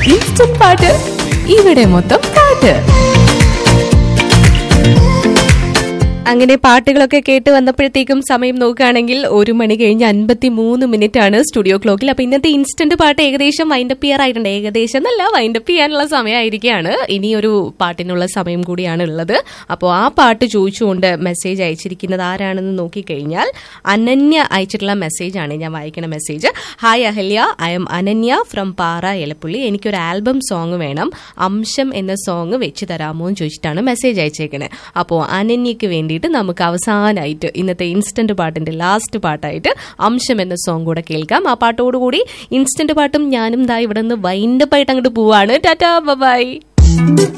Instant പാട്ട് ഇവിടെ മൊത്തം പാട്ട്. അങ്ങനെ പാട്ടുകളൊക്കെ കേട്ട് വന്നപ്പോഴത്തേക്കും സമയം നോക്കുകയാണെങ്കിൽ 1 മണി കഴിഞ്ഞ് 53 ആണ് സ്റ്റുഡിയോ ക്ലോക്കിൽ. അപ്പൊ ഇന്നത്തെ ഇൻസ്റ്റന്റ് പാട്ട് ഏകദേശം വൈൻഡപ്പ് ചെയ്യാറായിട്ടുണ്ട്. ഏകദേശം എന്നല്ല, വൈൻഡപ്പ് ചെയ്യാനുള്ള സമയമായിരിക്കുകയാണ്. ഇനിയൊരു പാട്ടിനുള്ള സമയം കൂടിയാണ് ഉള്ളത്. അപ്പോൾ ആ പാട്ട് ചോദിച്ചുകൊണ്ട് മെസ്സേജ് അയച്ചിരിക്കുന്നത് ആരാണെന്ന് നോക്കിക്കഴിഞ്ഞാൽ അനന്യ അയച്ചിട്ടുള്ള മെസ്സേജാണ്. ഞാൻ വായിക്കുന്ന message: hi Ahalya, I M Ananya from പാറ എലപ്പുള്ളി. എനിക്കൊരു ആൽബം സോങ് വേണം, അംശം എന്ന സോങ് വെച്ച് തരാമോ എന്ന് ചോദിച്ചിട്ടാണ് മെസ്സേജ് അയച്ചേക്കണേ. അപ്പോൾ അനന്യക്ക് വേണ്ടിയിട്ട് നമുക്ക് അവസാനമായിട്ട് ഇന്നത്തെ ഇൻസ്റ്റന്റ് പാട്ടിന്റെ ലാസ്റ്റ് പാട്ടായിട്ട് അംശം എന്ന സോങ് കൂടെ കേൾക്കാം. ആ പാട്ടോടുകൂടി ഇൻസ്റ്റന്റ് പാട്ടും ഞാനും ദാ ഇവിടെ നിന്ന് വൈൻഡപ്പ് ആയിട്ട് അങ്ങോട്ട് പോവാണ്. ടാറ്റാ, ബൈ.